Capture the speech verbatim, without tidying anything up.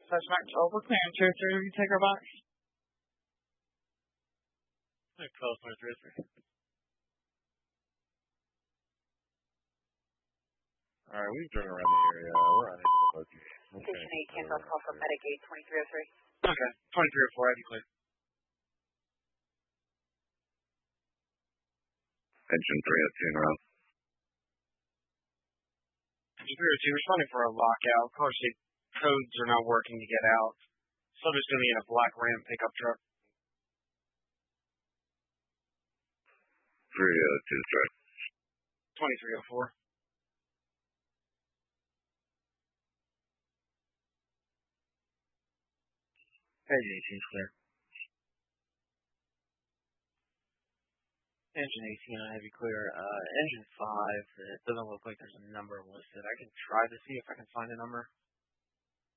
Suspect over clearance, two three, you take her back. twelve twenty-three. Alright, we've driven around the area. We're unable to locate. Okay. Station eight, cancel call for Medicaid twenty-three oh three. Okay, twenty-three oh four, I'd be clear. Engine three oh two, now. Engine three oh two, responding for a lockout. Car state codes are not working to get out. Subject's going to be in a black Ram pickup truck. three oh two, straight. twenty-three oh four. Engine eighteen's clear. Engine eighteen, I have you clear. Uh, engine five, it doesn't look like there's a number listed. I can try to see if I can find a number.